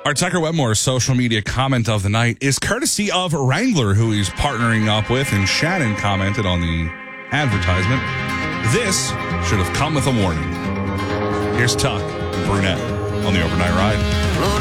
Our Tucker Wetmore's social media comment of the night is courtesy of Wrangler, who he's partnering up with, and Shannon commented on the advertisement. This should have come with a warning. Here's Tuck and Brunette on the Overnight Ride.